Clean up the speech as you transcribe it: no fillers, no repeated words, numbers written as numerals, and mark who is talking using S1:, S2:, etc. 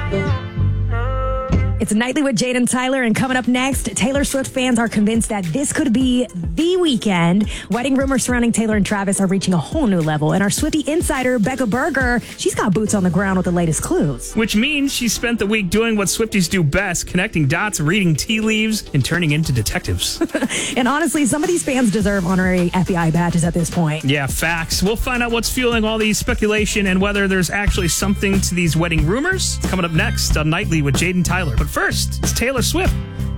S1: It's Nightly with Jade and Tyler, and coming up next, Taylor Swift fans are convinced that this could be the weekend. Wedding rumors surrounding Taylor and Travis are reaching a whole new level, and our Swiftie insider, Becca Berger, she's got boots on the ground with the latest clues.
S2: Which means she spent the week doing what Swifties do best, connecting dots, reading tea leaves, and turning into detectives.
S1: And honestly, some of these fans deserve honorary FBI badges at this point.
S2: Yeah, facts. We'll find out what's fueling all these speculation and whether there's actually something to these wedding rumors. It's coming up next on Nightly with Jade and Tyler. But first, it's Taylor Swift